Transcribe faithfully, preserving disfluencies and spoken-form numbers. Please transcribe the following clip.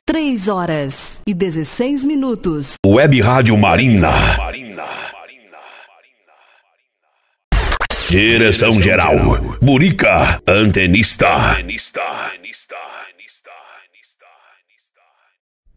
Três horas e dezesseis minutos. Web Rádio Marina. Direção geral, Burica, antenista.